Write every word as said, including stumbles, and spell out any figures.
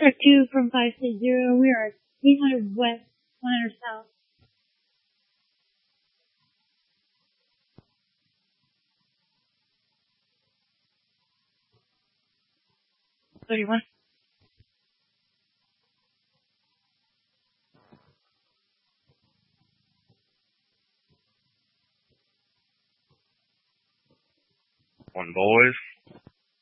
Track two from five six zero. We are eight hundred west, one hundred south. thirty-one. One boys.